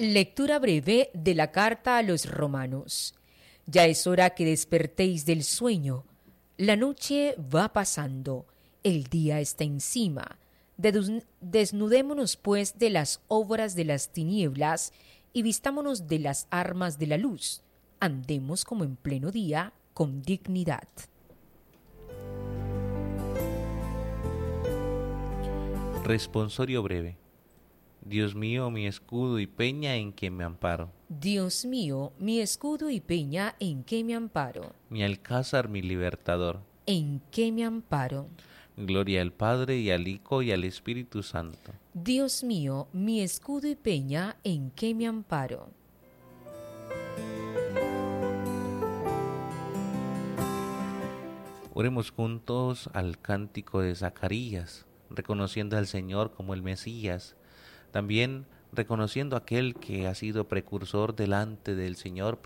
Lectura breve de la carta a los romanos. Ya es hora que despertéis del sueño. La noche va pasando, el día está encima. Desnudémonos pues de las obras de las tinieblas y vistámonos de las armas de la luz. Andemos como en pleno día, con dignidad. Responsorio breve. Dios mío, mi escudo y peña en que me amparo. Dios mío, mi escudo y peña, ¿en qué me amparo? Mi alcázar, mi libertador. ¿En qué me amparo? Gloria al Padre y al Hijo y al Espíritu Santo. Dios mío, mi escudo y peña, ¿en qué me amparo? Oremos juntos al cántico de Zacarías, reconociendo al Señor como el Mesías, también reconociendo a aquel que ha sido precursor delante del Señor,